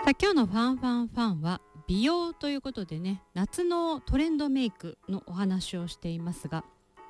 さあ今日のファンファンファンは美容ということでね、夏のトレンドメイクのお話をしていますが、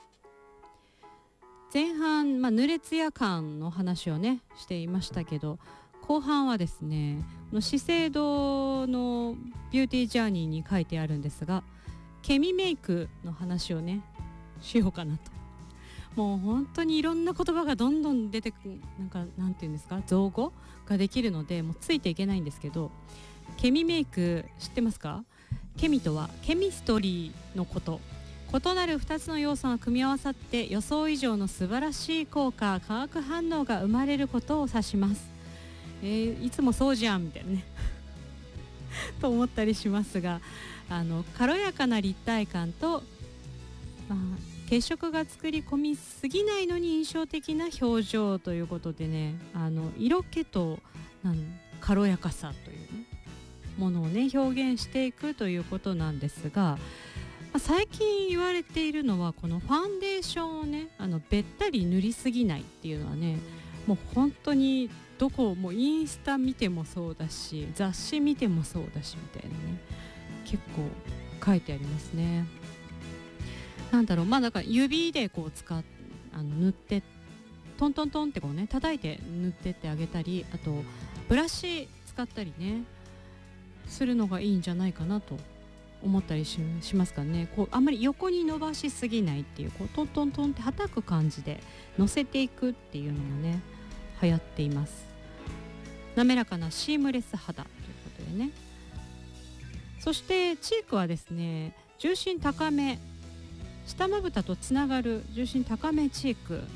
前半、濡れツヤ感の話をねしていましたけど、後半はですね資生堂のビューティージャーニーに書いてあるんですが、ケミメイクの話をねしようかなと。もう本当にいろんな言葉がどんどん出てくる、なんていうんですか、造語ができるのでもうついていけないんですけど、ケミメイク知ってますか？ケミとはケミストリーのこと。異なる2つの要素が組み合わさって予想以上の素晴らしい効果、化学反応が生まれることを指します。いつもそうじゃんみたいなねと思ったりしますが、軽やかな立体感と、血色が作り込みすぎないのに印象的な表情ということでね、色気と軽やかさという、ね、ものをね表現していくということなんですが、最近言われているのはこのファンデーションをねべったり塗りすぎないっていうのはね、もう本当にどこもインスタ見てもそうだし雑誌見てもそうだしみたいなね、結構書いてありますね。だから指でこう塗ってトントントンってこうね叩いて塗ってってあげたり、あとブラシ使ったりねするのがいいんじゃないかなと思ったりしますかね。こうあんまり横に伸ばしすぎないっていう、こうトントントンって叩く感じで乗せていくっていうのもね流行っています。滑らかなシームレス肌ということでね。そしてチークはですね、重心高め、下まぶたとつながる重心高めチーク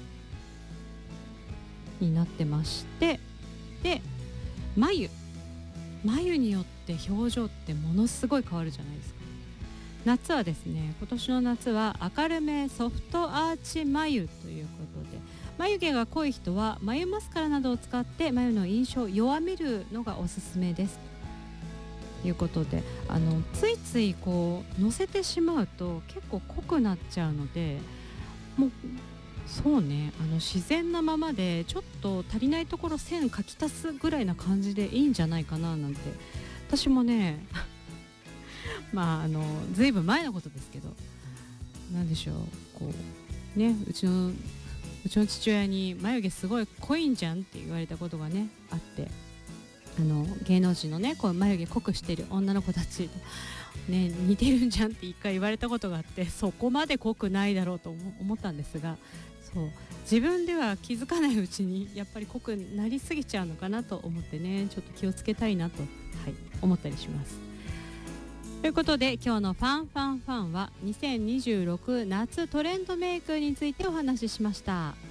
になってまして、で眉によって表情ってものすごい変わるじゃないですか。夏はですね、今年の夏は明るめソフトアーチ眉ということで、眉毛が濃い人は眉マスカラなどを使って眉の印象を弱めるのがおすすめですということで、ついついこうのせてしまうと結構濃くなっちゃうので、もうそうね、自然なままでちょっと足りないところ線描き足すぐらいな感じでいいんじゃないかななんて、私もねずいぶん前のことですけど、なんでしょう、こうね、うちの父親に眉毛すごい濃いんじゃんって言われたことがねあって、芸能人のねこう眉毛濃くしてる女の子たちね似てるんじゃんって一回言われたことがあって、そこまで濃くないだろうと思ったんですが、そう自分では気づかないうちにやっぱり濃くなりすぎちゃうのかなと思ってね、ちょっと気をつけたいなと、思ったりします。ということで今日のファンファンファンは2026夏トレンドメイクについてお話ししました。